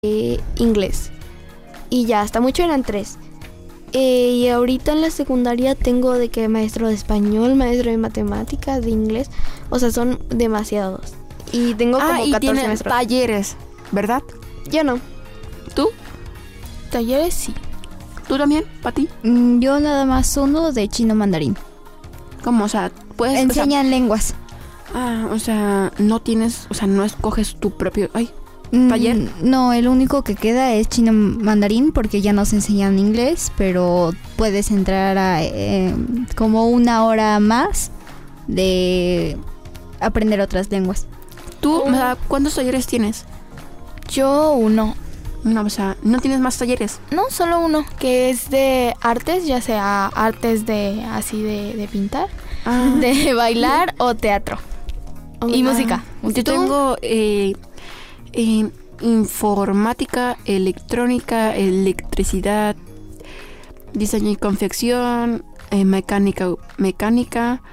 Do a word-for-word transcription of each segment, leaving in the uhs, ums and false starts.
eh, inglés. Y ya, hasta mucho eran tres. Eh, y ahorita en la secundaria tengo de que maestro de español, maestro de matemáticas, de inglés. O sea, son demasiados. Y tengo como ah, y catorce tiene maestros. talleres, ¿verdad? Yo no. ¿Tú? Talleres sí. ¿Tú también, Pati? Mm, Yo nada más uno de chino mandarín. ¿Cómo? O sea, puedes... Enseñan o sea, lenguas. ah, o sea, no tienes... O sea, no escoges tu propio... Ay, Mm, taller. No, el único que queda es chino mandarín porque ya nos enseñan inglés, pero puedes entrar a eh, como una hora más de aprender otras lenguas. ¿Tú, o sea, cuántos talleres tienes? Yo uno. No, o sea, ¿no tienes más talleres? No, solo uno, que es de artes, ya sea artes de así de, de pintar, Ah. de bailar o teatro. Y Ah. música. Yo ¿Tú? tengo eh, eh, informática, electrónica, electricidad, diseño y confección, eh, mecánica, mecánica,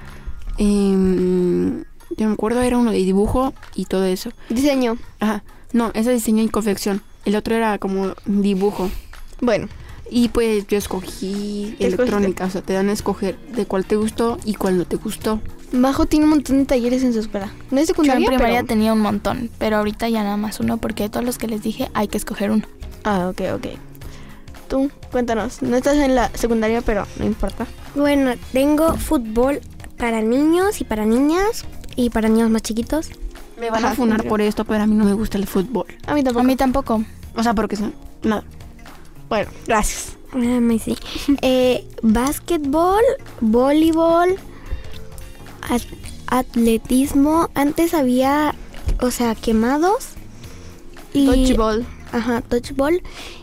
eh, yo me acuerdo era uno de dibujo y todo eso. Diseño. Ajá, no, ese es diseño y confección. El otro era como dibujo. Bueno. Y pues yo escogí ¿Qué electrónica, o sea, te dan a escoger de cuál te gustó y cuál no te gustó. Majo tiene un montón de talleres en su escuela. No es Yo secundaria, en primaria pero... tenía un montón, pero ahorita ya nada más uno, porque de todos los que les dije hay que escoger uno. Ah, ok, ok. Tú, cuéntanos. No estás en la secundaria, pero no importa. Bueno, tengo fútbol para niños y para niñas y para niños más chiquitos. Me van Ajá, a funar sí. por esto, pero a mí no me gusta el fútbol. A mí tampoco. A mí tampoco. O sea, porque son... Nada. Bueno, gracias. Ah, me sí. eh, básquetbol, voleibol, at- atletismo. Antes había, o sea, quemados. Y, Dodgeball. Ajá, dodgeball.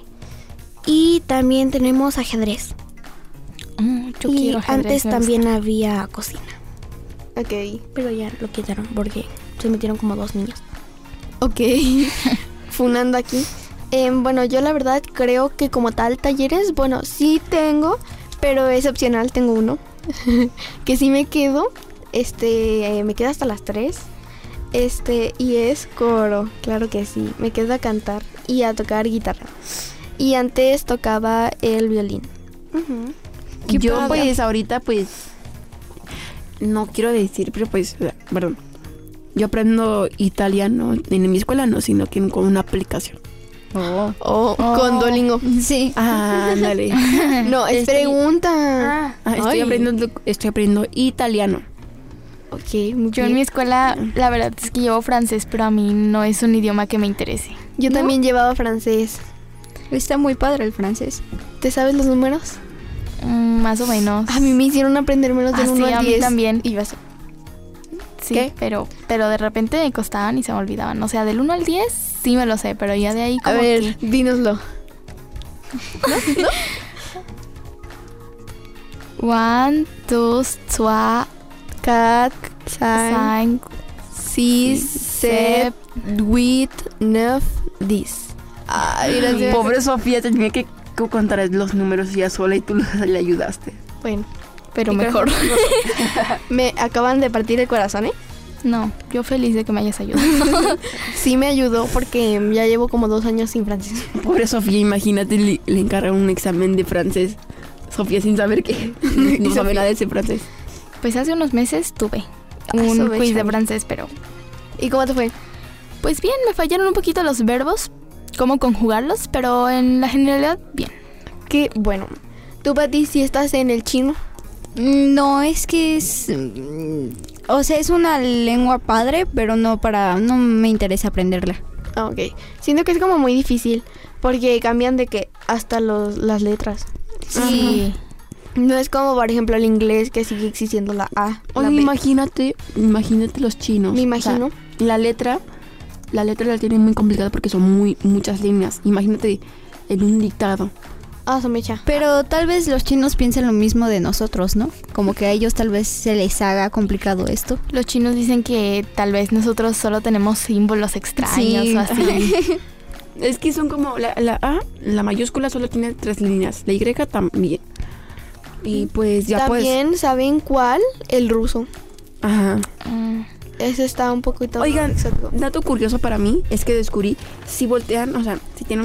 Y también tenemos ajedrez. Mm, yo y quiero ajedrez, antes me también había cocina. Ok. Pero ya lo quitaron porque se metieron como dos niños. Ok. Funando aquí. Eh, bueno, yo la verdad creo que como tal talleres, bueno, sí tengo, pero es opcional, tengo uno. que sí me quedo. Este, eh, me quedo hasta las tres. Este, y es coro, claro que sí. Me quedo a cantar y a tocar guitarra. Y antes tocaba el violín. Ujú. Qué Yo padre. pues ahorita pues no quiero decir, pero pues, o sea, perdón. Yo aprendo italiano en mi escuela no, sino que con una aplicación. Oh. Oh, con Duolingo. Sí. Ah, ándale. No, es Estoy- pregunta. Ah, Ah, estoy Ay. aprendiendo estoy aprendiendo italiano. Ok, muy yo bien. en mi escuela, la verdad es que llevo francés, pero a mí no es un idioma que me interese. Yo ¿No? también llevaba francés. Está muy padre el francés. ¿Te sabes los números? Mm, más o menos. A mí me hicieron aprender menos del Ah, uno sí, al a mí diez. también. Y yo así. Sí, ¿Qué? pero pero de repente me costaban y se me olvidaban. O sea, del uno al diez sí me lo sé, pero ya de ahí A como ver, que... dínoslo. One, two, trois, Quatre, cinq, cinq, six, sept, huit, neuf, dix. Ay, gracias. Pobre Sofía, tenía que que contar los números ella sola y tú le ayudaste. Bueno, pero ¿qué mejor. crees? Me acaban de partir el corazón, ¿eh? No, yo feliz de que me hayas ayudado. Sí me ayudó porque ya llevo como dos años sin francés. Pobre Sofía, imagínate, le, le encargaron un examen de francés. Sofía sin saber que no sabe nada de ese francés. Pues hace unos meses tuve Ah, un sube, quiz de chale. francés, pero ¿Y cómo te fue? pues bien, me fallaron un poquito los verbos, cómo conjugarlos, pero en la generalidad bien. Qué bueno. Tú, Pati, si estás en el chino. No, es que es... mm, O sea, es una lengua padre, pero no para... No me interesa aprenderla. Ah, ok. Siento que es como muy difícil porque cambian de que hasta los, las letras. Sí. No es como, por ejemplo, el inglés que sigue existiendo la A. la Oye, B. imagínate, imagínate los chinos. Me O imagino. sea, la letra, la letra la tienen muy complicada porque son muy muchas líneas. Imagínate en un dictado. Ah, se me echa. Pero tal vez los chinos piensen lo mismo de nosotros, ¿no? Como que a ellos tal vez se les haga complicado esto. Los chinos dicen que tal vez nosotros solo tenemos símbolos extraños Sí. o así. Es que son como la, la A, la mayúscula solo tiene tres líneas, la Y también. Y pues ya pues. También saben cuál, el ruso. Ajá. Mm, Eso está un poquito Oigan, exótico. dato curioso para mí es que descubrí si voltean, o sea, si tienen